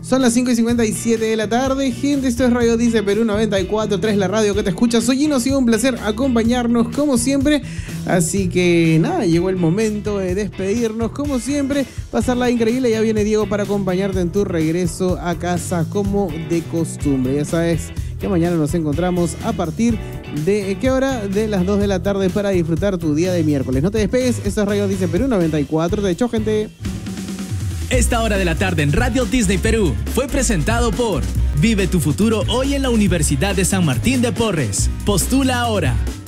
Son las 5:57 de la tarde, gente, esto es Radio Disney Perú 94.3, la radio que te escucha. Soy Gino, ha sido un placer acompañarnos como siempre. Así que nada, llegó el momento de despedirnos como siempre, pasarla increíble. Ya viene Diego para acompañarte en tu regreso a casa como de costumbre. Ya sabes que mañana nos encontramos a partir de ¿qué hora? De las 2 de la tarde para disfrutar tu día de miércoles. No te despegues, esto es Radio Disney Perú 94. De hecho, gente. Esta hora de la tarde en Radio Disney Perú fue presentado por Vive tu futuro hoy en la Universidad de San Martín de Porres. Postula ahora.